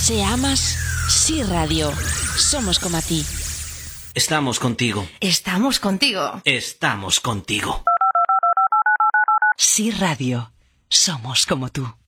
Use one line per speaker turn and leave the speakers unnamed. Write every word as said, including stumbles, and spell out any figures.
Se amas, Sí Radio. Somos como a ti.
Estamos contigo.
Estamos contigo.
Estamos contigo.
Sí Radio. Somos como tú.